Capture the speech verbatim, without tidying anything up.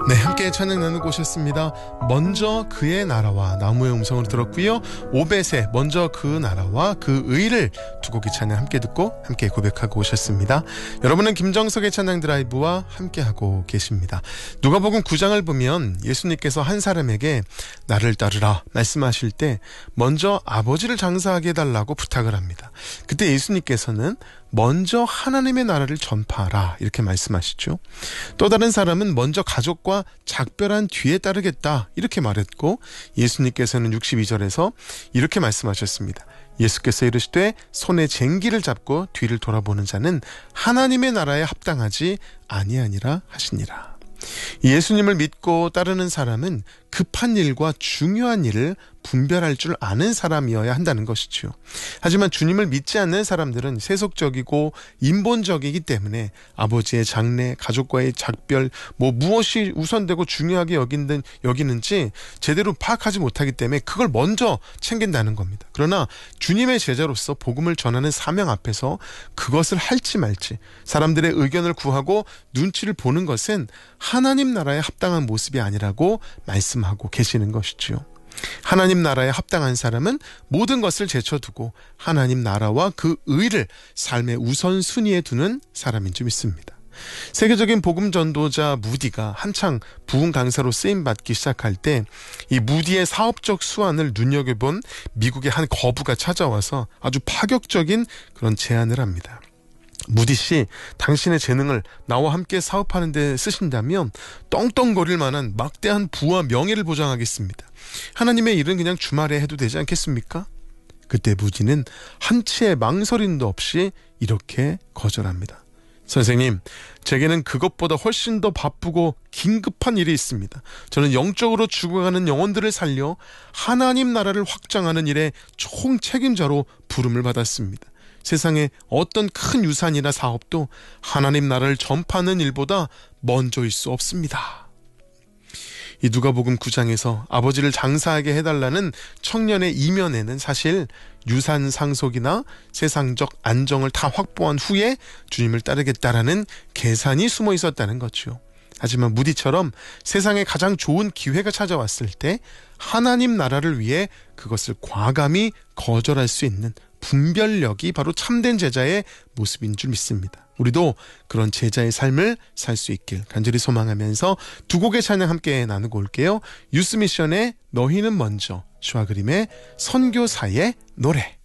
네, 함께 찬양 나누고 오셨습니다. 먼저 그의 나라와 나무의 음성을 들었고요. 오벳의 먼저 그 나라와 그 의를 두 곡의 찬양 함께 듣고 함께 고백하고 오셨습니다. 여러분은 김정석의 찬양 드라이브와 함께하고 계십니다. 누가복음 구 장을 보면 예수님께서 한 사람에게 나를 따르라 말씀하실 때 먼저 아버지를 장사하게 해달라고 부탁을 합니다. 그때 예수님께서는 먼저 하나님의 나라를 전파하라 이렇게 말씀하시죠. 또 다른 사람은 먼저 가족과 작별한 뒤에 따르겠다 이렇게 말했고, 예수님께서는 육십이 절에서 이렇게 말씀하셨습니다. 예수께서 이르시되 손에 쟁기를 잡고 뒤를 돌아보는 자는 하나님의 나라에 합당하지 아니하니라 하시니라. 예수님을 믿고 따르는 사람은 급한 일과 중요한 일을 분별할 줄 아는 사람이어야 한다는 것이죠. 하지만 주님을 믿지 않는 사람들은 세속적이고 인본적이기 때문에 아버지의 장래, 가족과의 작별, 뭐 무엇이 우선되고 중요하게 여기는, 여기는지 제대로 파악하지 못하기 때문에 그걸 먼저 챙긴다는 겁니다. 그러나 주님의 제자로서 복음을 전하는 사명 앞에서 그것을 할지 말지 사람들의 의견을 구하고 눈치를 보는 것은 하나님 나라에 합당한 모습이 아니라고 말씀하고 계시는 것이죠. 하나님 나라에 합당한 사람은 모든 것을 제쳐두고 하나님 나라와 그 의를 삶의 우선순위에 두는 사람인 줄 믿습니다. 세계적인 복음 전도자 무디가 한창 부흥 강사로 쓰임받기 시작할 때 이 무디의 사업적 수완을 눈여겨본 미국의 한 거부가 찾아와서 아주 파격적인 그런 제안을 합니다. 무디 씨, 당신의 재능을 나와 함께 사업하는 데 쓰신다면 떵떵거릴 만한 막대한 부와 명예를 보장하겠습니다. 하나님의 일은 그냥 주말에 해도 되지 않겠습니까? 그때 무디는 한치의 망설임도 없이 이렇게 거절합니다. 선생님, 제게는 그것보다 훨씬 더 바쁘고 긴급한 일이 있습니다. 저는 영적으로 죽어가는 영혼들을 살려 하나님 나라를 확장하는 일에 총 책임자로 부름을 받았습니다. 세상에 어떤 큰 유산이나 사업도 하나님 나라를 전파하는 일보다 먼저일 수 없습니다. 이 누가복음 구 장에서 아버지를 장사하게 해달라는 청년의 이면에는 사실 유산 상속이나 세상적 안정을 다 확보한 후에 주님을 따르겠다라는 계산이 숨어 있었다는 거죠. 하지만 무디처럼 세상에 가장 좋은 기회가 찾아왔을 때 하나님 나라를 위해 그것을 과감히 거절할 수 있는 분별력이 바로 참된 제자의 모습인 줄 믿습니다. 우리도 그런 제자의 삶을 살 수 있길 간절히 소망하면서 두 곡의 찬양 함께 나누고 올게요. 유스미션의 너희는 먼저, 슈아그림의 선교사의 노래.